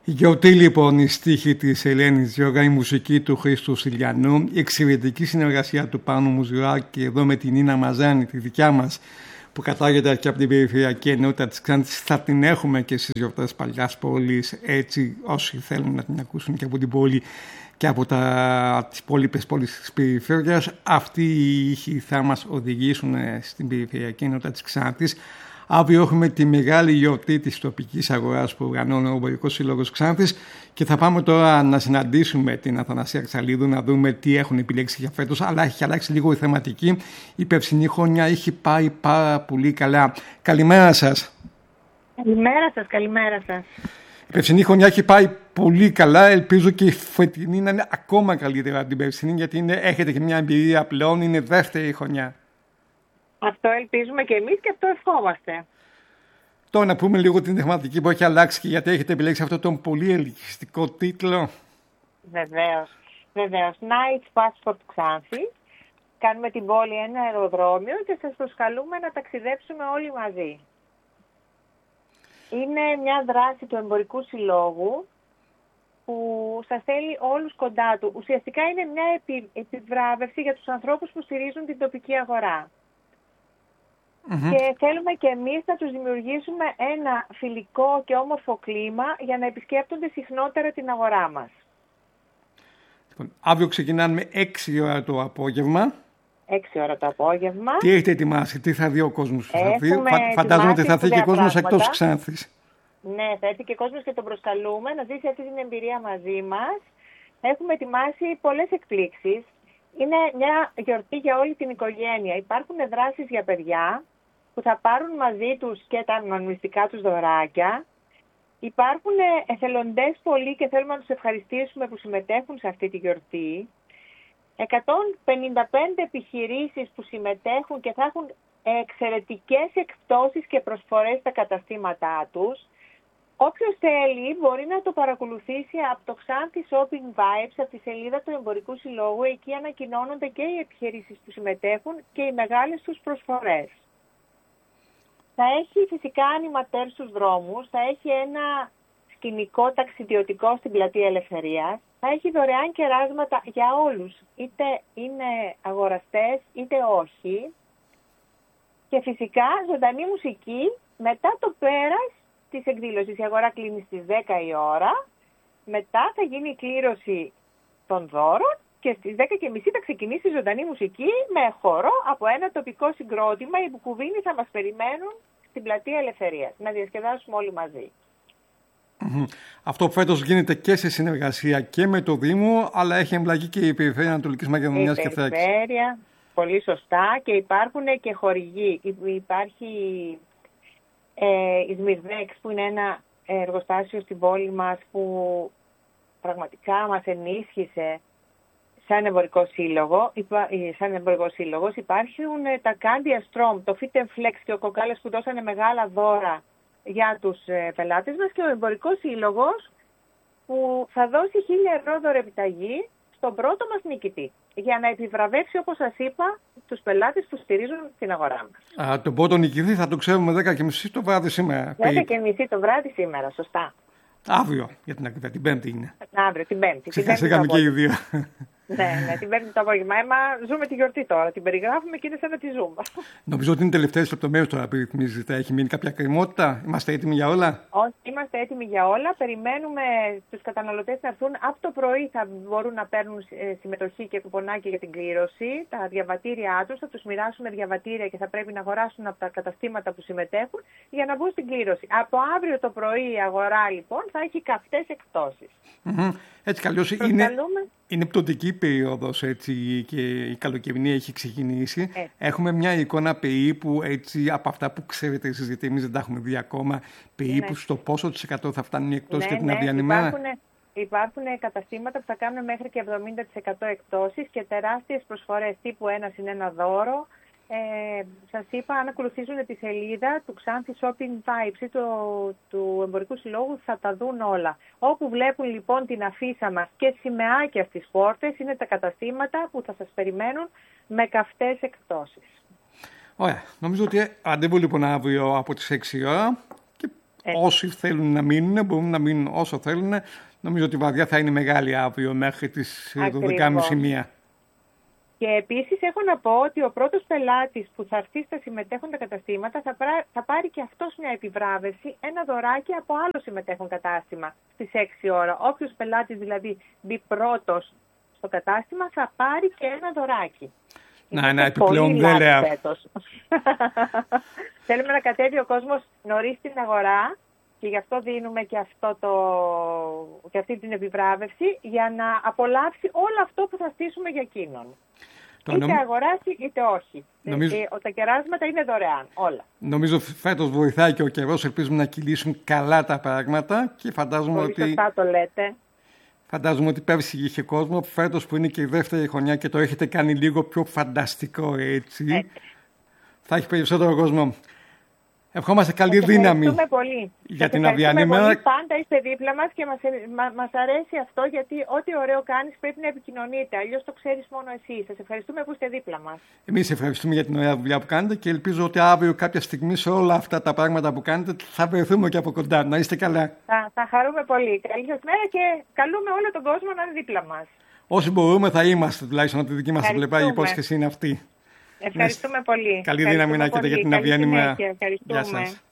Η γιορτή λοιπόν, η στίχη της Ελένης Γιώργα, η μουσική του Χρήστου Σιλιανού, η εξαιρετική συνεργασία του Πάνου Μουζουράκη εδώ με την Νίνα Μαζάνη, τη δικιά μας, που κατάγεται και από την περιφερειακή ενότητα της Ξάνθης, θα την έχουμε και στις γιορτές παλιάς πόλης, έτσι όσοι θέλουν να την ακούσουν και από την πόλη και από τις υπόλοιπες πόλεις της περιφέρειας. Αυτοί οι ήχοι θα μας οδηγήσουν στην περιφερειακή ενότητα της Ξάνθης. Αύριο έχουμε τη μεγάλη γιορτή της τοπικής αγοράς που οργανώνει ο Εμπορικός Σύλλογος Ξάνθης και θα πάμε τώρα να συναντήσουμε την Αθανασία Ξαλίδου, να δούμε τι έχουν επιλέξει για φέτος, αλλά έχει αλλάξει λίγο η θεματική. Η περσινή χρονιά έχει πάει πάρα πολύ καλά. Καλημέρα σας. Καλημέρα σας, καλημέρα σας. Η περσινή χρονιά έχει πάει πολύ καλά. Ελπίζω και η φετινή να είναι ακόμα καλύτερα από την περσινή, γιατί έχετε και μια εμπειρία πλέον, είναι δεύτερη χρονιά. Αυτό ελπίζουμε και εμείς και αυτό ευχόμαστε. Τώρα να πούμε λίγο την θεματική που έχει αλλάξει και γιατί έχετε επιλέξει αυτόν τον πολύ ελκυστικό τίτλο. Βεβαίως. Night Passport Ξάνθη. Κάνουμε την πόλη ένα αεροδρόμιο και σας προσκαλούμε να ταξιδέψουμε όλοι μαζί. Είναι μια δράση του Εμπορικού Συλλόγου που σας θέλει όλους κοντά του. Ουσιαστικά είναι μια επιβράβευση για τους ανθρώπους που στηρίζουν την τοπική αγορά. Και θέλουμε και εμείς να τους δημιουργήσουμε ένα φιλικό και όμορφο κλίμα για να επισκέπτονται συχνότερα την αγορά μας. Λοιπόν, αύριο ξεκινάνε με 6 ώρα το απόγευμα. 6 ώρα το απόγευμα. Τι έχετε ετοιμάσει, τι θα δει ο κόσμος που θα δει? Φαντάζομαι ότι θα έρθει και κόσμος εκτός Ξάνθης. Ναι, θα έρθει και κόσμος και τον προσκαλούμε να ζήσει αυτή την εμπειρία μαζί μας. Έχουμε ετοιμάσει πολλές εκπλήξεις. Είναι μια γιορτή για όλη την οικογένεια. Υπάρχουν δράσεις για παιδιά που θα πάρουν μαζί τους και τα αναμνηστικά τους δωράκια. Υπάρχουν εθελοντές πολλοί και θέλουμε να τους ευχαριστήσουμε που συμμετέχουν σε αυτή τη γιορτή. 155 επιχειρήσεις που συμμετέχουν και θα έχουν εξαιρετικές εκπτώσεις και προσφορές στα καταστήματά τους. Όποιος θέλει μπορεί να το παρακολουθήσει από το Ξάνθη Shopping Vibes, από τη σελίδα του Εμπορικού Συλλόγου. Εκεί ανακοινώνονται και οι επιχειρήσεις που συμμετέχουν και οι μεγάλες τους προσφορές. Θα έχει φυσικά ανηματέρ στους δρόμους, θα έχει ένα σκηνικό ταξιδιωτικό στην Πλατεία Ελευθερίας, θα έχει δωρεάν κεράσματα για όλους, είτε είναι αγοραστές είτε όχι. Και φυσικά ζωντανή μουσική μετά το πέρας της εκδήλωσης. Η αγορά κλείνει στις 10 η ώρα, μετά θα γίνει η κλήρωση των δώρων και στις 10:30 θα ξεκινήσει η ζωντανή μουσική με χορό από ένα τοπικό συγκρότημα. Οι Μπουκουβίνοι θα μας περιμένουν στην Πλατεία Ελευθερίας, να διασκεδάσουμε όλοι μαζί. Αυτό φέτος γίνεται και σε συνεργασία και με το Δήμο, αλλά έχει εμπλακεί και η Περιφέρεια Ανατολικής Μακεδονίας και Θράκης. Η Περιφέρεια, πολύ σωστά, και υπάρχουν και χορηγοί. Υπάρχει η Σμυρδέξ, που είναι ένα εργοστάσιο στην πόλη μας που πραγματικά μας ενίσχυσε σαν εμπορικό σύλλογος. Υπάρχουν τα Candia Strom, το Fit Flex και ο Κοκάλες που δώσανε μεγάλα δώρα για τους πελάτες μας, και ο εμπορικός σύλλογος που θα δώσει 1.000 ευρώ δωρεπιταγή στον πρώτο μας νικητή, για να επιβραβεύσει, όπως σας είπα, τους πελάτες που στηρίζουν την αγορά μας. Τον πρώτο νικητή θα το ξέρουμε 10:30 το βράδυ σήμερα. 10:30 το βράδυ σήμερα, σωστά. Αύριο, για την ακρίβεια, την Πέμπτη είναι. Αύριο, την Πέμπτη. Ξεχάσαμε και οι δύο. Ναι, την Πέμπτη το απόγευμα. Ζούμε τη γιορτή τώρα. Την περιγράφουμε και είναι σαν να τη ζούμε. Νομίζω ότι είναι τελευταίες λεπτομέρειες τώρα που ρυθμίζεται. Έχει μείνει κάποια κρεμότητα? Είμαστε έτοιμοι για όλα? Όχι, είμαστε έτοιμοι για όλα. Περιμένουμε τους καταναλωτές να έρθουν. Από το πρωί θα μπορούν να παίρνουν συμμετοχή και κουπονάκι για την κλήρωση. Τα διαβατήριά τους, θα τους μοιράσουμε διαβατήρια και θα πρέπει να αγοράσουν από τα καταστήματα που συμμετέχουν για να μπουν στην κλήρωση. Από αύριο το πρωί η αγορά λοιπόν θα έχει καυτές εκπτώσεις. Έτσι καλώς είναι πτωτική περίοδος, έτσι, και η καλοκαιρινή έχει ξεκινήσει. Έχουμε μια εικόνα περίπου, έτσι, από αυτά που ξέρετε εσείς, γιατί εμείς δεν τα έχουμε δει ακόμα, περίπου στο πόσο της 100 θα φτάνουν οι εκπτώσεις και την αυριανή μέρα? Υπάρχουν καταστήματα που θα κάνουν μέχρι και 70% εκπτώσεις και τεράστιες προσφορές τύπου 1+1 δώρο. Σας είπα, αν ακολουθήσουν τη σελίδα του Ξάνθη Shopping Vibes ή του Εμπορικού Συλλόγου θα τα δουν όλα. Όπου βλέπουν λοιπόν την αφίσα μας και σημαίακια στις πόρτες, είναι τα καταστήματα που θα σας περιμένουν με καυτές εκπτώσεις. Ωραία. Νομίζω ότι ραντεβού λοιπόν αύριο από τις 6 ώρα και όσοι θέλουν να μείνουν, μπορούν να μείνουν όσο θέλουν. Νομίζω ότι η βαδιά θα είναι μεγάλη αύριο μέχρι τις 12.30. Και επίσης έχω να πω ότι ο πρώτος πελάτης που θα έρθει στα συμμετέχοντα καταστήματα θα πάρει και αυτός μια επιβράβευση, ένα δωράκι από άλλο συμμετέχον κατάστημα στις 6 ώρα. Όποιος πελάτης δηλαδή μπει πρώτος στο κατάστημα θα πάρει και ένα δωράκι. Να, επιπλέον δεν λέω. Θέλουμε να κατέβει ο κόσμος νωρίς στην αγορά και γι' αυτό δίνουμε και αυτή την επιβράβευση για να απολαύσει όλο αυτό που θα στήσουμε για εκείνον. Είτε αγοράσει είτε όχι. Τα κεράσματα είναι δωρεάν, όλα. Νομίζω φέτος βοηθάει και ο καιρός, ελπίζουμε να κυλήσουν καλά τα πράγματα και φαντάζομαι ότι... Σωστά το λέτε. Φαντάζομαι ότι πέρσι είχε κόσμο, φέτος που είναι και η δεύτερη χρονιά και το έχετε κάνει λίγο πιο φανταστικό έτσι. Θα έχει περισσότερο κόσμο. Ευχόμαστε καλή δύναμη πολύ. Για την αυριανή μέρα. Πάντα είστε δίπλα μας και μας αρέσει αυτό, γιατί ό,τι ωραίο κάνεις πρέπει να επικοινωνείτε. Αλλιώς το ξέρεις μόνο εσύ. Σας ευχαριστούμε που είστε δίπλα μας. Εμείς ευχαριστούμε για την ωραία δουλειά που κάνετε και ελπίζω ότι αύριο κάποια στιγμή σε όλα αυτά τα πράγματα που κάνετε θα βρεθούμε και από κοντά. Να είστε καλά. Θα χαρούμε πολύ. Καλή σας μέρα και καλούμε όλο τον κόσμο να είναι δίπλα μας. Όσοι μπορούμε θα είμαστε, τουλάχιστον από τη δική μας πλευρά, η υπόσχεση είναι αυτή. Ευχαριστούμε πολύ. Καλή δύναμη να έχετε για την αυριανή μέρα. Γεια σας.